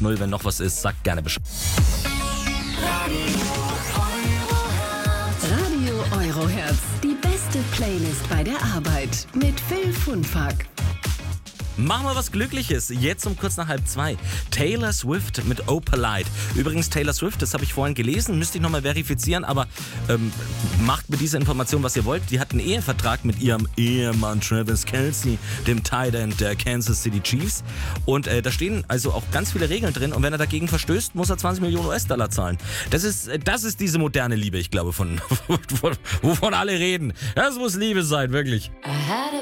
080. Wenn noch was ist, sagt gerne Bescheid. Radio Euroherz, die beste Playlist bei der Arbeit mit Phil Funfack. Machen wir was Glückliches. Jetzt um kurz nach 1:30. Taylor Swift mit Oh Polite. Übrigens, Taylor Swift, das habe ich vorhin gelesen, müsste ich nochmal verifizieren, aber macht mit dieser Information, was ihr wollt. Die hat einen Ehevertrag mit ihrem Ehemann Travis Kelce, dem Tight End der Kansas City Chiefs. Und da stehen also auch ganz viele Regeln drin. Und wenn er dagegen verstößt, muss er 20 Millionen US-Dollar zahlen. Das ist diese moderne Liebe, ich glaube, wovon alle reden. Das muss Liebe sein, wirklich.